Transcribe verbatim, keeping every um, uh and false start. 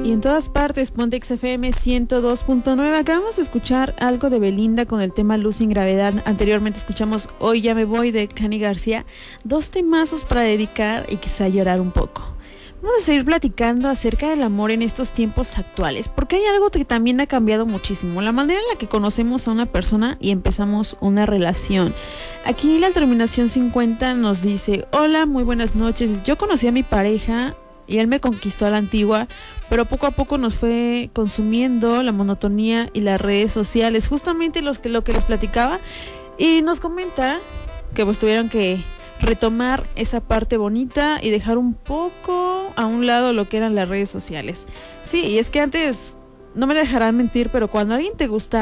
Y en todas partes, Pontex F M ciento dos punto nueve. Acabamos de escuchar algo de Belinda con el tema Luz sin Gravedad. Anteriormente escuchamos Hoy ya me voy de Cani García. Dos temazos para dedicar y quizá llorar un poco. Vamos a seguir platicando acerca del amor en estos tiempos actuales, porque hay algo que también ha cambiado muchísimo, la manera en la que conocemos a una persona y empezamos una relación. Aquí la terminación cincuenta nos dice: hola, muy buenas noches, yo conocí a mi pareja y él me conquistó a la antigua, pero poco a poco nos fue consumiendo la monotonía y las redes sociales, justamente los que, lo que les platicaba, y nos comenta que pues tuvieron que retomar esa parte bonita y dejar un poco a un lado lo que eran las redes sociales. Sí, y es que antes, no me dejarán mentir, pero cuando alguien te gustaba,